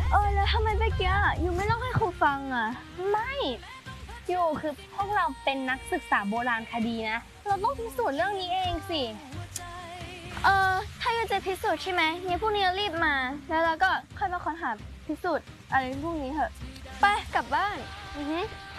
แล้วทำไมเมื่อกี้ยูไม่เล่าให้ครูฟังอ่ะไม่ยูคือพวกเราเป็นนักศึกษาโบราณคดีนะเราต้องพิสูจน์เรื่องนี้เองสิถ้ายูจะพิสูจน์ใช่ไหมงั้นพรุ่งนี้รีบมาแล้วเราก็ค่อยมาค้นหาพิสูจน์อะไรพวกนี้เถอะไปกลับบ้านอือฮึ